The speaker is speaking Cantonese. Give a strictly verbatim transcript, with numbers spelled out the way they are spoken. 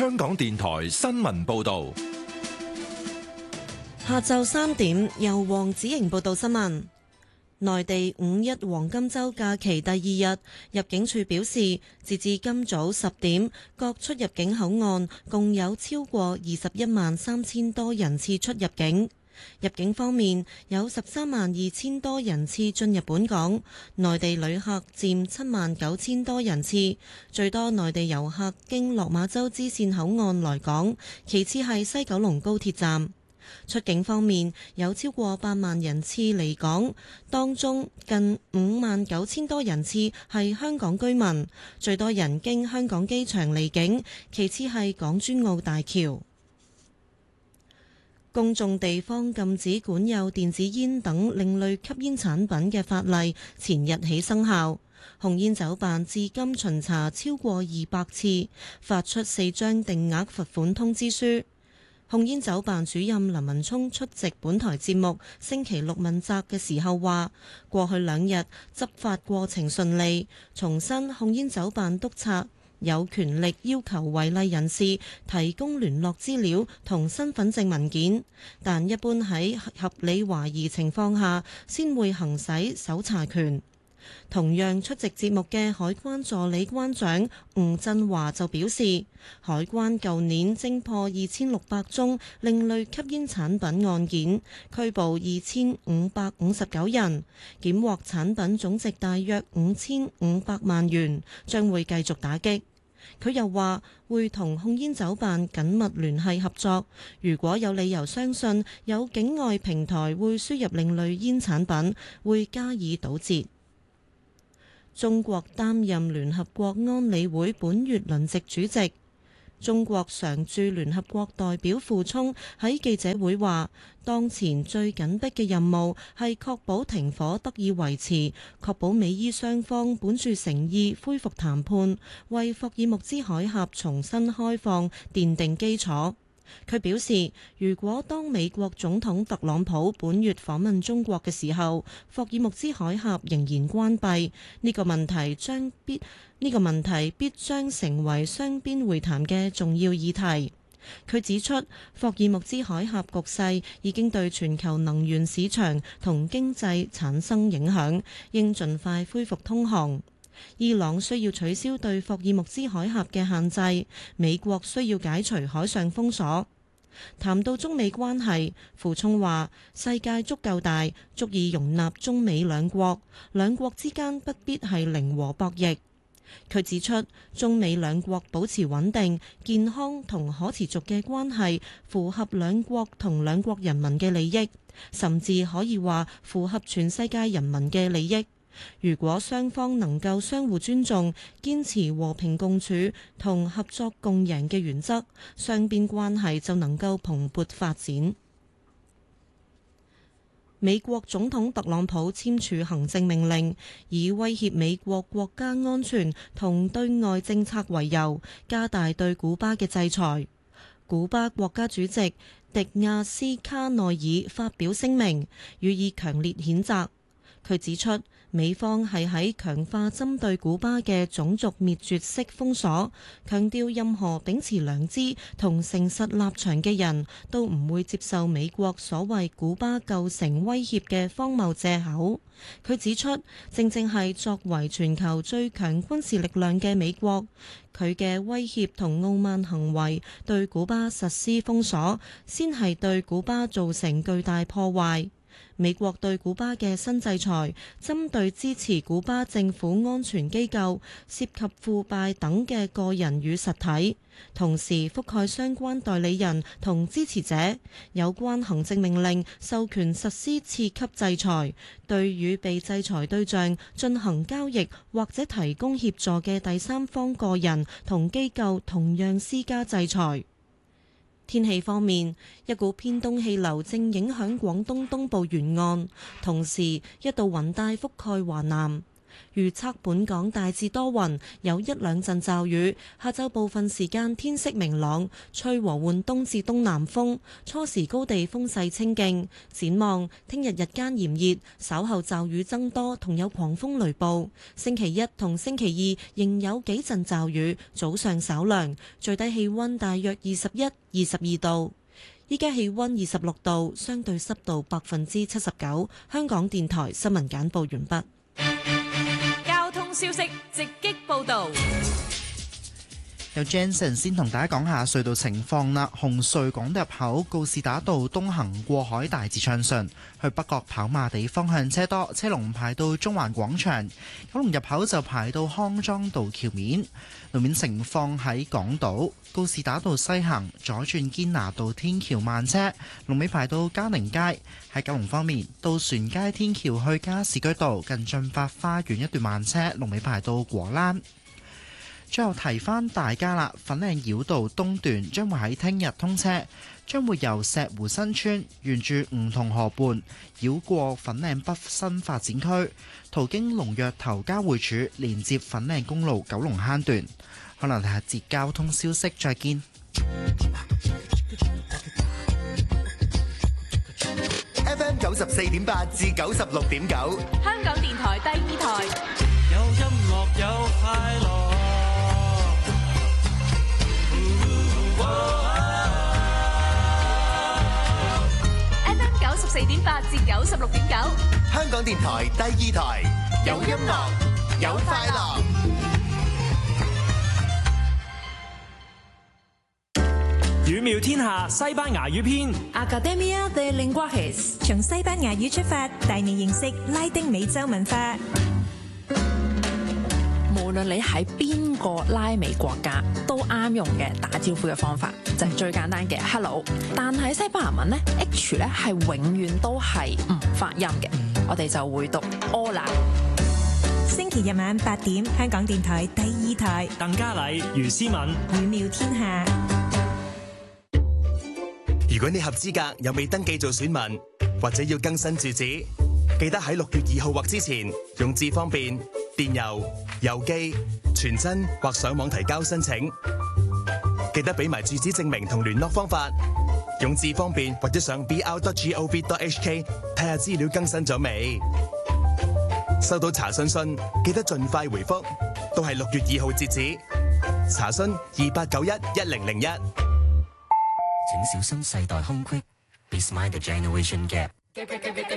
香港電台新聞報道。 下晝三點，由黃子瑩報道新聞。內地五一黃金週假期第二日，入境處表示，截至今早十點，各出入境口岸共有超過二十一萬三千多人次出入境。入境方面，有十三萬二千多人次進入本港，內地旅客佔七萬九千多人次，最多內地遊客經落馬洲支線口岸來港，其次係西九龍高鐵站。出境方面，有超過八萬人次離港，當中近五萬九千多人次係香港居民，最多人經香港機場離境，其次係港珠澳大橋。公眾地方禁止管有電子煙等另類吸煙產品嘅法例前日起生效。紅煙酒辦至今巡查超過二百次，發出四張定額罰款通知書。紅煙酒辦主任林文聰出席本台節目星期六問責嘅時候話，過去兩日執法過程順利，重申紅煙酒辦督察有權力要求違例人士提供聯絡資料同身份證文件，但一般喺合理懷疑情況下先會行使搜查權。同樣出席節目嘅海關助理關長吳振華就表示，海關舊年偵破二千六百宗另類吸煙產品案件，拘捕二千五百五十九人，檢獲產品總值大約五千五百萬元，將會繼續打擊。佢又話會同控煙酒辦緊密聯繫合作，如果有理由相信有境外平台會輸入另類煙產品，會加以堵截。中國擔任聯合國安理會本月輪值主席。中國常駐聯合國代表傅聰喺記者會話，當前最緊迫嘅任務係確保停火得以維持，確保美伊雙方本住誠意恢復談判，為霍爾木茲海峽重新開放奠定基礎。佢表示，如果當美國總統特朗普本月訪問中國嘅時候，霍爾木茲海峽仍然關閉，呢個問題將必呢個問題必將成為雙邊會談嘅重要議題。佢指出，霍爾木茲海峽局勢已經對全球能源市場同經濟產生影響，應盡快恢復通航。伊朗需要取消對霍爾木茲海峽嘅限制，美國需要解除海上封鎖。談到中美關係，傅聰話：世界足夠大，足以容納中美兩國，兩國之間不必係零和博弈。佢指出，中美兩國保持穩定、健康同可持續嘅關係，符合兩國同兩國人民嘅利益，甚至可以話符合全世界人民嘅利益。如果雙方能夠相互尊重，堅持和平共處同合作共贏嘅原則，雙邊關係就能夠蓬勃發展。美國總統特朗普簽署行政命令，以威脅美國國家安全同對外政策為由，加大對古巴嘅制裁。古巴國家主席迪亞斯卡內爾發表聲明，予以強烈譴責。佢指出，美方係喺強化針對古巴嘅種族滅絕式封鎖，強調任何秉持良知同誠實立場嘅人都唔會接受美國所謂古巴構成威脅嘅荒謬藉口。佢指出，正正係作為全球最強軍事力量嘅美國，佢嘅威脅同傲慢行為對古巴實施封鎖，先係對古巴造成巨大破壞。美國對古巴嘅新制裁，針對支持古巴政府安全機構、涉及腐敗等嘅個人與實體，同時覆蓋相關代理人同支持者。有關行政命令授權實施次級制裁，對與被制裁對象進行交易或者提供協助嘅第三方個人同機構同樣施加制裁。天氣方面，一股偏東氣流正影響廣東東部沿岸，同時一道雲帶覆蓋華南。 預測本港大致多雲，有一兩陣驟雨。下晝部分時間天色明朗，吹和緩東至東南風，初時高地風勢清勁。展望聽日日間炎熱，稍後驟雨增多，同有狂風雷暴。星期一同星期二仍有幾陣驟雨，早上稍涼，最低氣溫大約二十一、二十二度。依家氣溫二十六度，相對濕度百分之七十九。香港電台新聞簡報完畢。 交通消息直擊報道。 由 Jensen 先同大家講下隧道情況啦。紅隧港島入口告士打道東行過海大致暢順，去北角跑馬地方向車多，車龍排到中環廣場。九龍入口就排到康莊道橋面。路面情況喺港島告士打道西行左轉堅拿道天橋慢車，龍尾排到嘉寧街。喺九龍方面，渡船街天橋去加士居道近駿發花園一段慢車，龍尾排到果欄。最後提翻大家啦，粉嶺繞道東段將會喺聽日通車，將會由石湖新村沿住梧桐河畔繞過粉嶺北新發展區，途經龍躍頭交匯處，連接粉嶺公路九龍坑段。可能下節交通消息，再見。 F M 九十四點八至九十六點九， 香港電台第二台， 有音樂有快樂。 F M 九十四點八至九十六點九， 香港電台第二台，有音樂有快樂。 語妙天下西班牙語篇 Academia de Lenguajes， 從西班牙語出發，帶你認識拉丁美洲文化。 無論你喺邊個拉美國家，都啱用嘅打招呼嘅方法就係最簡單嘅 hello。但係西班牙文咧 H 咧係永遠都係唔發音嘅，我哋就會讀 hola。 星期日晚八點，香港電台第二台， 鄧嘉麗、余思敏， 語妙天下。 如果你合資格又未登記做選民，或者要更新住址，記得喺六月二號或之前用智方便、電郵、郵寄、傳真或上網提交申請。記得俾埋住址證明同聯絡方法。用智方便或者上 b r dot gov dot h k 睇下資料更新咗未。收到查詢信記得盡快回覆，都係六月二號截止。查詢二八九一一零零一。 請小心世代空隙 ，Be smart the generation gap。